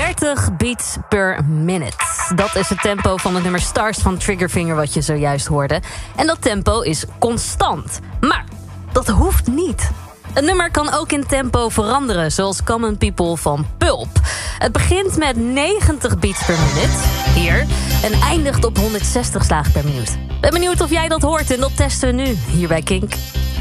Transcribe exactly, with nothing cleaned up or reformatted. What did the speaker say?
dertig beats per minute. Dat is het tempo van het nummer Stars van Triggerfinger wat je zojuist hoorde. En dat tempo is constant. Maar dat hoeft niet. Een nummer kan ook in tempo veranderen, zoals Common People van Pulp. Het begint met negentig beats per minute, hier, en eindigt op honderdzestig slagen per minuut. Ben benieuwd of jij dat hoort en dat testen we nu, hier bij Kink.